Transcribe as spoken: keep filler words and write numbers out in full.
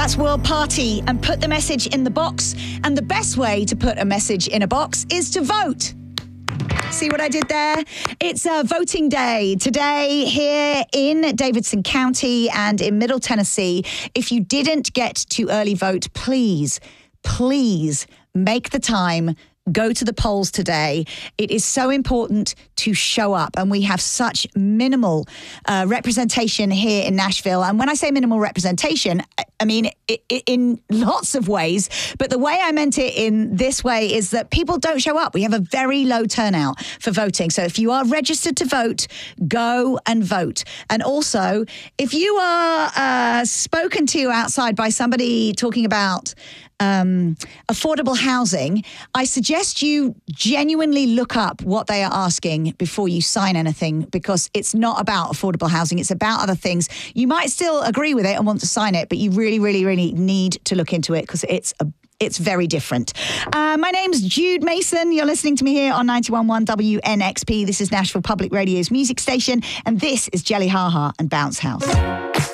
That's World Party, and put the message in the box. And the best way to put a message in a box is to vote. See what I did there? It's a voting day today here in Davidson County and in Middle Tennessee. If you didn't get to early vote, please, please make the time. Go to the polls today. It is so important to show up, and we have such minimal uh, representation here in Nashville. And when I say minimal representation, I mean it, it, in lots of ways, but the way I meant it in this way is that people don't show up. We have a very low turnout for voting. So if you are registered to vote, go and vote. And also, if you are uh, spoken to outside by somebody talking about Um, affordable housing, I suggest you genuinely look up what they are asking before you sign anything, because it's not about affordable housing. It's about other things. You might still agree with it and want to sign it, but you really, really, really need to look into it because it's a It's very different. Uh, my name's Jude Mason. You're listening to me here on ninety-one point one W N X P. This is Nashville Public Radio's music station, and this is Jelly Ha Ha and Bounce House.